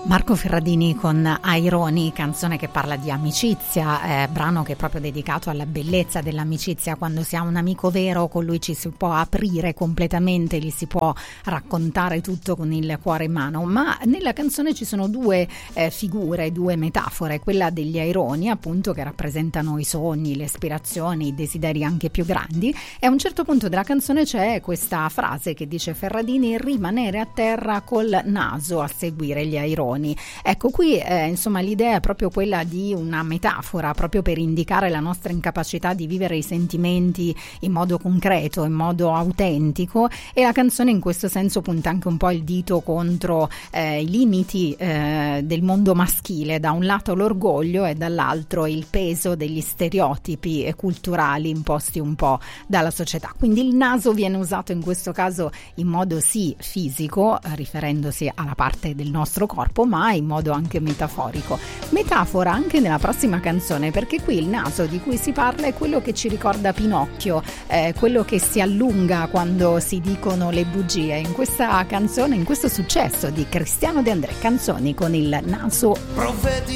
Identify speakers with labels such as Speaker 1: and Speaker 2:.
Speaker 1: Marco Ferradini con Aironi, canzone che parla di amicizia, brano che è proprio dedicato alla bellezza dell'amicizia. Quando si ha un amico vero, con lui ci si può aprire completamente, gli si può raccontare tutto con il cuore in mano. Ma nella canzone ci sono due figure, due metafore, quella degli aironi appunto, che rappresentano i sogni, le aspirazioni, i desideri anche più grandi, e a un certo punto della canzone c'è questa frase che dice Ferradini: rimanere a terra col naso a seguire gli aironi. Ecco, qui insomma l'idea è proprio quella di una metafora, proprio per indicare la nostra incapacità di vivere i sentimenti in modo concreto, in modo autentico, e la canzone in questo senso punta anche un po' il dito contro i limiti del mondo maschile, da un lato l'orgoglio e dall'altro il peso degli stereotipi culturali imposti un po' dalla società. Quindi il naso viene usato in questo caso in modo sì fisico, riferendosi alla parte del nostro corpo, ma in modo anche metaforico. Metafora anche nella prossima canzone, perché qui il naso di cui si parla è quello che ci ricorda Pinocchio, quello che si allunga quando si dicono le bugie. In questa canzone, in questo successo di Cristiano De André, Canzoni con il naso.
Speaker 2: Profeti